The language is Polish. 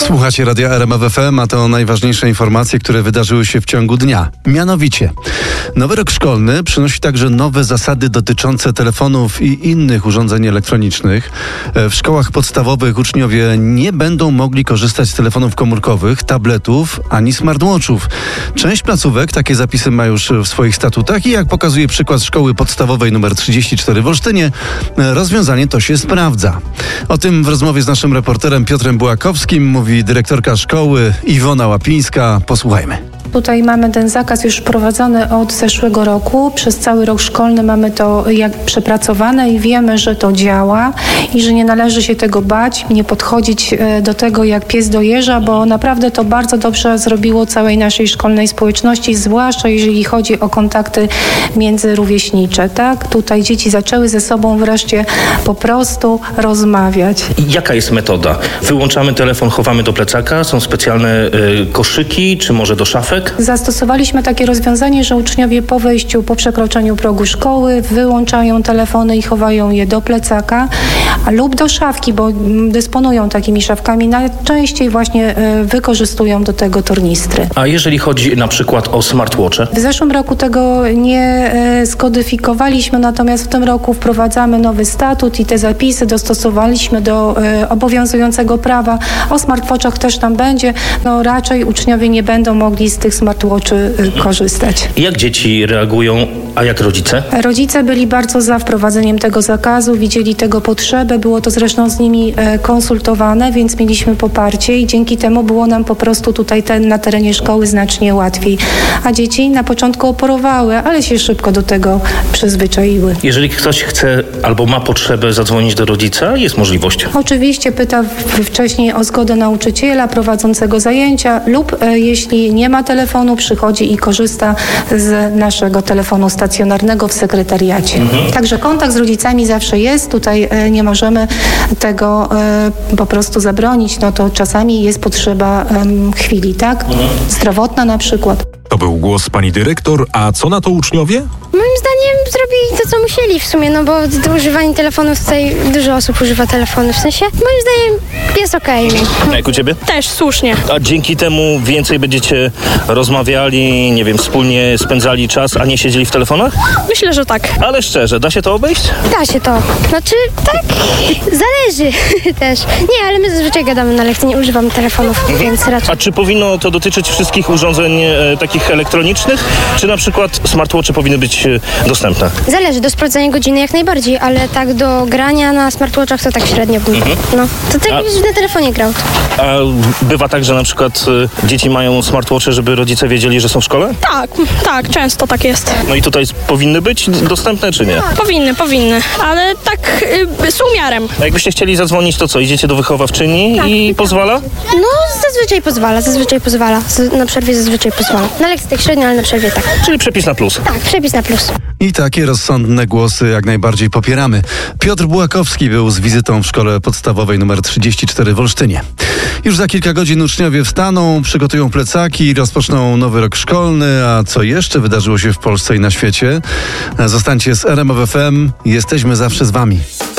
Słuchacie Radia RMF FM, a to najważniejsze informacje, które wydarzyły się w ciągu dnia. Mianowicie, nowy rok szkolny przynosi także nowe zasady dotyczące telefonów i innych urządzeń elektronicznych. W szkołach podstawowych uczniowie nie będą mogli korzystać z telefonów komórkowych, tabletów ani smartwatchów. Część placówek takie zapisy ma już w swoich statutach i jak pokazuje przykład szkoły podstawowej nr 34 w Olsztynie, rozwiązanie to się sprawdza. O tym w rozmowie z naszym reporterem Piotrem Bułakowskim mówi dyrektorka szkoły Iwona Łapińska. Posłuchajmy. Tutaj mamy ten zakaz już wprowadzony od zeszłego roku. Przez cały rok szkolny mamy to przepracowane i wiemy, że to działa i że nie należy się tego bać, nie podchodzić do tego jak pies do jeża, bo naprawdę to bardzo dobrze zrobiło całej naszej szkolnej społeczności, zwłaszcza jeżeli chodzi o kontakty międzyrówieśnicze. Tak? Tutaj dzieci zaczęły ze sobą wreszcie po prostu rozmawiać. Jaka jest metoda? Wyłączamy telefon, chowamy do plecaka, są specjalne koszyki, czy może do szafek? Zastosowaliśmy takie rozwiązanie, że uczniowie po wejściu, po przekroczeniu progu szkoły wyłączają telefony i chowają je do plecaka lub do szafki, bo dysponują takimi szafkami. Najczęściej właśnie wykorzystują do tego tornistry. A jeżeli chodzi na przykład o smartwatche? W zeszłym roku tego nie skodyfikowaliśmy, natomiast w tym roku wprowadzamy nowy statut i te zapisy dostosowaliśmy do obowiązującego prawa. O smartwatchach też tam będzie. No raczej uczniowie nie będą mogli z tych smartwatchy korzystać. Jak dzieci reagują, a jak rodzice? Rodzice byli bardzo za wprowadzeniem tego zakazu, widzieli tego potrzebę, było to zresztą z nimi konsultowane, więc mieliśmy poparcie i dzięki temu było nam po prostu tutaj na terenie szkoły znacznie łatwiej. A dzieci na początku oporowały, ale się szybko do tego przyzwyczaiły. Jeżeli ktoś chce albo ma potrzebę zadzwonić do rodzica, jest możliwość. Oczywiście pyta wcześniej o zgodę nauczyciela prowadzącego zajęcia lub jeśli nie ma telefonu, przychodzi i korzysta z naszego telefonu stacjonarnego w sekretariacie. Także kontakt z rodzicami zawsze jest. Tutaj nie możemy tego po prostu zabronić. No to czasami jest potrzeba chwili, tak? Zdrowotna na przykład. To był głos pani dyrektor, a co na to uczniowie? Moim zdaniem zrobili to, co musieli w sumie, no bo do używania telefonów tutaj dużo osób używa telefonu, w sensie moim zdaniem jest okej. A jak u ciebie? Też słusznie. A dzięki temu więcej będziecie rozmawiali, nie wiem, wspólnie spędzali czas, a nie siedzieli w telefonach? Myślę, że tak. Ale szczerze, da się to obejść? Da się to. Znaczy, tak, zależy też. Nie, ale my zazwyczaj gadamy na lekcji, nie używamy telefonów, więc raczej. A czy powinno to dotyczyć wszystkich urządzeń takich elektronicznych, czy na przykład smartwatche powinny być dostępne? Zależy, do sprawdzania godziny jak najbardziej, ale tak do grania na smartwatchach to tak średnio. No, to tak już na telefonie grał. A bywa tak, że na przykład dzieci mają smartwatche, żeby rodzice wiedzieli, że są w szkole? Tak, często tak jest. No i tutaj powinny być dostępne, czy nie? Powinny, ale tak z umiarem. A jakbyście chcieli zadzwonić, to co? Idziecie do wychowawczyni i pozwala? No, zazwyczaj pozwala. Na przerwie zazwyczaj pozwala. Na lekcji tak średnio, ale na przerwie tak. Czyli przepis na plus. Tak, przepis na plus. I takie rozsądne głosy jak najbardziej popieramy. Piotr Bułakowski był z wizytą w szkole podstawowej nr 34 w Olsztynie. Już za kilka godzin uczniowie wstaną, przygotują plecaki i rozpoczną nowy rok szkolny. A co jeszcze wydarzyło się w Polsce i na świecie? Zostańcie z RMF FM. Jesteśmy zawsze z wami.